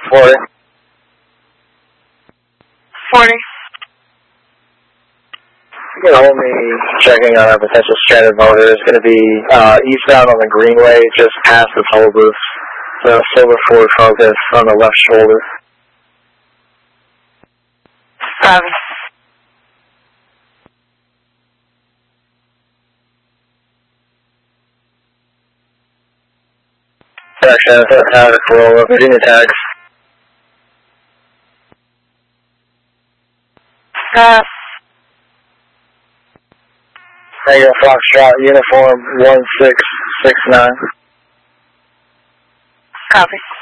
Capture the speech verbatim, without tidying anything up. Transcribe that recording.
forty. forty. You can hold me checking on a potential stranded motor. It's going to be uh, eastbound on the Greenway, just past the toll booth. The Silver Ford Focus on the left shoulder. Copy. Section, Toyota Corolla, Virginia tags. Uh, Regular Foxtrot, uniform one six six nine. copy.